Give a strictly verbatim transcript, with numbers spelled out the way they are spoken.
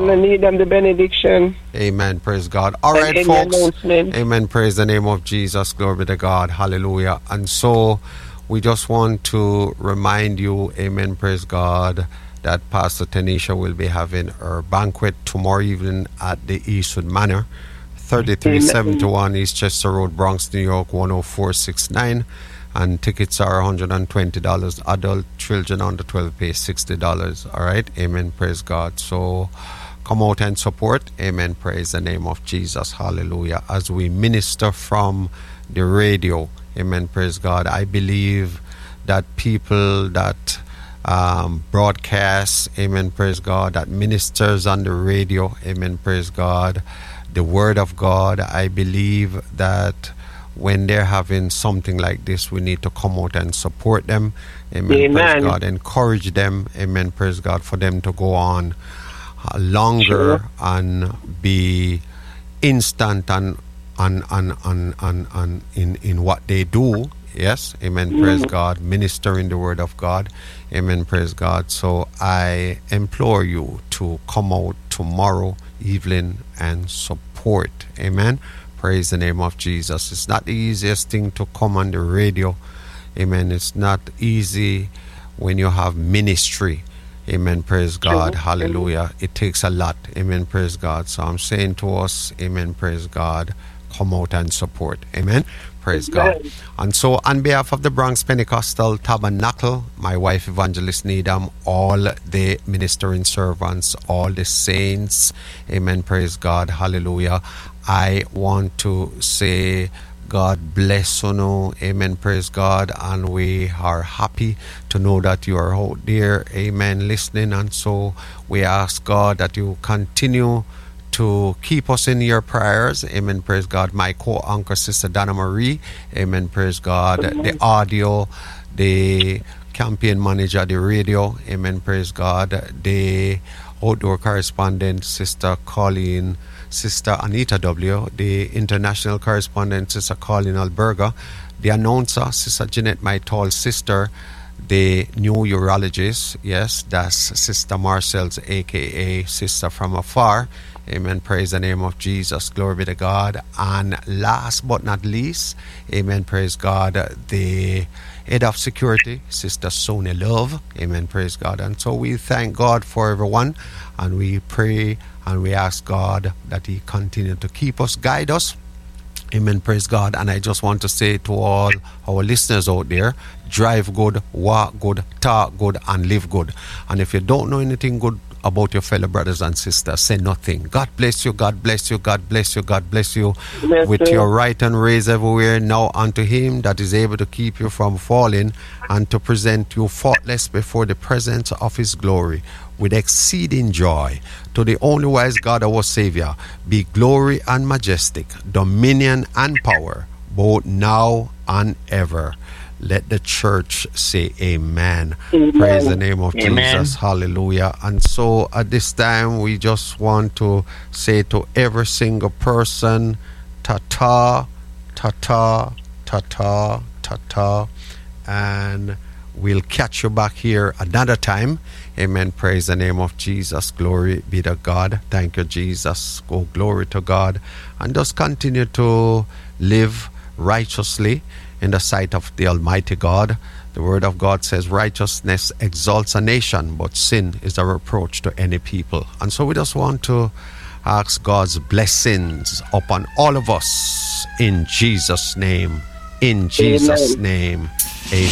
And I need them the benediction. Amen. Praise God. All right, and folks. Amen. Praise the name of Jesus. Glory be to God. Hallelujah. And so we just want to remind you, amen, praise God, that Pastor Tanisha will be having her banquet tomorrow evening at the Eastwood Manor, thirty-three seventy-one East Chester Road, Bronx, New York, one oh four six nine. And tickets are one hundred twenty dollars. Adult children under twelve pay sixty dollars. All right. Amen. Praise God. So come out and support. Amen. Praise the name of Jesus. Hallelujah. As we minister from the radio. Amen. Praise God. I believe that people that um, broadcast, amen, praise God, that ministers on the radio, amen, praise God, the word of God, I believe that when they're having something like this, we need to come out and support them, amen, amen. Praise God, encourage them, amen, praise God, for them to go on uh, longer sure. and be instant and on on on on, on in, in what they do. Yes, amen, mm. praise God, ministering the word of God, amen, praise God. So I implore you to come out tomorrow evening and support, amen, praise the name of Jesus. It's not the easiest thing to come on the radio, amen. It's not easy when you have ministry, amen, praise God, hallelujah. It takes a lot, amen, praise God. So I'm saying to us, amen, praise God, come out and support. Amen. Praise God. And so on behalf of the Bronx Pentecostal Tabernacle, my wife Evangelist Needham, all the ministering servants, all the saints, amen, praise God, hallelujah, I want to say God bless you know, amen, praise God, and we are happy to know that you are out there, amen, listening. And so we ask God that you continue to keep us in your prayers, amen, praise God. My co-anchor, Sister Donna Marie, amen, praise God. The audio, the campaign manager, the radio, amen, praise God. The outdoor correspondent, Sister Colleen, Sister Anita W., the international correspondent, Sister Colleen Alberga, the announcer, Sister Jeanette, my tall sister, the new urologist, yes, that's Sister Marcel's, aka Sister from Afar. Amen. Praise the name of Jesus. Glory be to God. And last but not least, amen. Praise God. The head of security, Sister Sonia Love. Amen. Praise God. And so we thank God for everyone. And we pray and we ask God that He continue to keep us, guide us. Amen. Praise God. And I just want to say to all our listeners out there, drive good, walk good, talk good, and live good. And if you don't know anything good about your fellow brothers and sisters, say nothing. God bless you, God bless you, God bless you, God bless you. Bless with you. Your right hand raised everywhere now unto Him that is able to keep you from falling and to present you faultless before the presence of His glory with exceeding joy. To the only wise God, our Savior, be glory and majestic, dominion and power, both now and ever. Let the church say amen. Amen. Praise the name of amen. Jesus. Hallelujah. And so at this time, we just want to say to every single person, ta-ta, ta-ta, ta-ta, ta-ta. And we'll catch you back here another time. Amen. Praise the name of Jesus. Glory be to God. Thank you, Jesus. Go glory to God. And just continue to live righteously in the sight of the Almighty God. The word of God says righteousness exalts a nation, but sin is a reproach to any people. And so we just want to ask God's blessings upon all of us in Jesus' name. In Jesus' Amen. name. Amen.